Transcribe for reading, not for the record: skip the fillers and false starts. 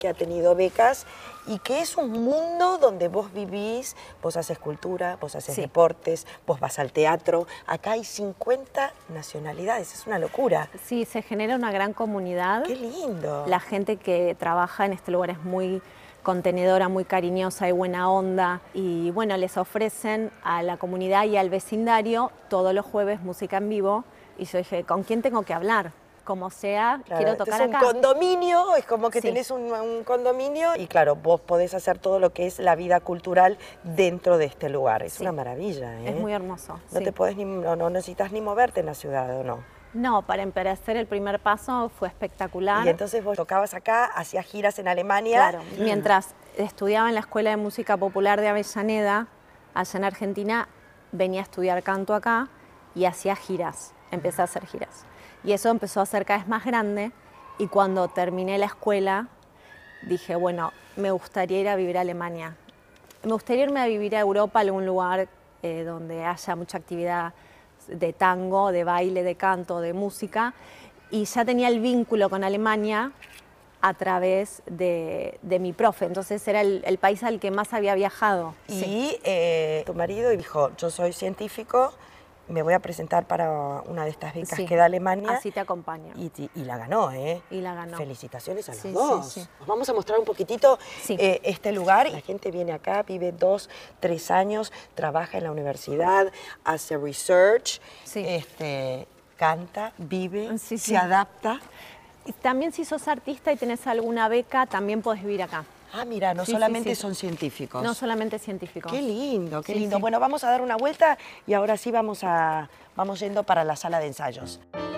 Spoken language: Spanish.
que ha tenido becas y que es un mundo donde vos vivís, vos haces cultura, vos haces deportes, vos vas al teatro. Acá hay 50 nacionalidades, es una locura. Sí, se genera una gran comunidad. ¡Qué lindo! La gente que trabaja en este lugar es muy contenedora, muy cariñosa y buena onda. Y bueno, les ofrecen a la comunidad y al vecindario todos los jueves música en vivo. Y yo dije, ¿con quién tengo que hablar? Como sea, claro, quiero tocar acá. acá. Es un condominio, es como que tenés un condominio y claro, vos podés hacer todo lo que es la vida cultural dentro de este lugar. Es una maravilla, ¿eh? Es muy hermoso. No te podés no necesitas ni moverte en la ciudad, ¿o no? No, para hacer el primer paso fue espectacular. Y entonces vos tocabas acá, hacías giras en Alemania. Claro, mientras estudiaba en la Escuela de Música Popular de Avellaneda, allá en Argentina, venía a estudiar canto acá y hacía giras, empecé a hacer giras. Y eso empezó a ser cada vez más grande y cuando terminé la escuela dije, bueno, me gustaría ir a vivir a Alemania. Me gustaría irme a vivir a Europa, a algún lugar donde haya mucha actividad de tango, de baile, de canto, de música. Y ya tenía el vínculo con Alemania a través de mi profe. Entonces era el país al que más había viajado. Y tu marido dijo, yo soy científico, me voy a presentar para una de estas becas que da Alemania. Así te acompaño. Y la ganó, ¿eh? Y la ganó. Felicitaciones a los dos. Sí. Nos vamos a mostrar un poquitito este lugar. La gente viene acá, vive 2, 3 años, trabaja en la universidad, hace research, canta, vive, se adapta. Y también si sos artista y tenés alguna beca, también podés vivir acá. Ah, mira, no solamente son científicos. No solamente científicos. Qué lindo, qué lindo. Bueno, vamos a dar una vuelta y ahora sí vamos yendo para la sala de ensayos.